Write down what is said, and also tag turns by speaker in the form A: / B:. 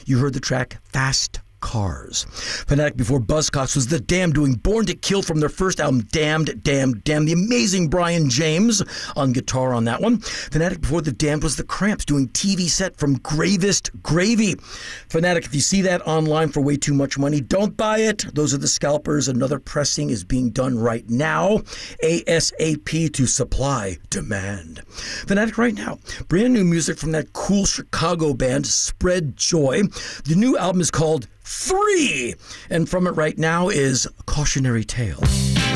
A: You heard the track Fast Cars. Fanatic before Buzzcocks was The Damned doing Born to Kill from their first album, Damned, Damned, Damned. The amazing Brian James on guitar on that one. Fanatic before The Damned was The Cramps doing TV Set from Gravest Gravy. Fanatic, if you see that online for way too much money, don't buy it. Those are the scalpers. Another pressing is being done right now. ASAP to supply demand. Fanatic right now. Brand new music from that cool Chicago band, Spread Joy. The new album is called 3, and from it right now is Cautionary Tale.